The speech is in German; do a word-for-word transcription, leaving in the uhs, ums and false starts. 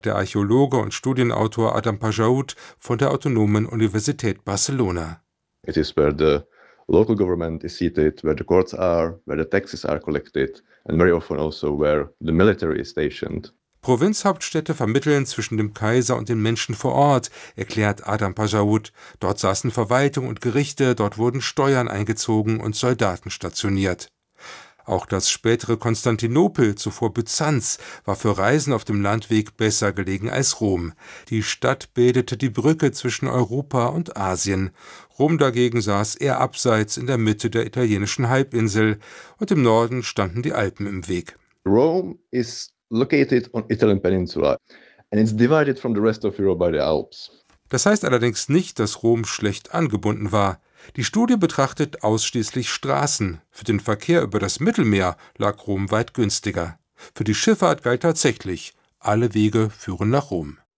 der Archäologe und Studienautor Adam Pajaut von der Autonomen Universität Barcelona. It is where the local government is seated, where the courts are, where the taxes are collected, and very often also where the military is stationed. Provinzhauptstädte vermitteln zwischen dem Kaiser und den Menschen vor Ort, erklärt Adam Pajaut. Dort saßen Verwaltung und Gerichte, dort wurden Steuern eingezogen und Soldaten stationiert. Auch das spätere Konstantinopel, zuvor Byzanz, war für Reisen auf dem Landweg besser gelegen als Rom. Die Stadt bildete die Brücke zwischen Europa und Asien. Rom dagegen saß eher abseits in der Mitte der italienischen Halbinsel und im Norden standen die Alpen im Weg. Rome is located on Italian peninsula and it's divided from the rest of Europe by the Alps. Das heißt allerdings nicht, dass Rom schlecht angebunden war. Die Studie betrachtet ausschließlich Straßen. Für den Verkehr über das Mittelmeer lag Rom weit günstiger. Für die Schifffahrt galt tatsächlich, alle Wege führen nach Rom.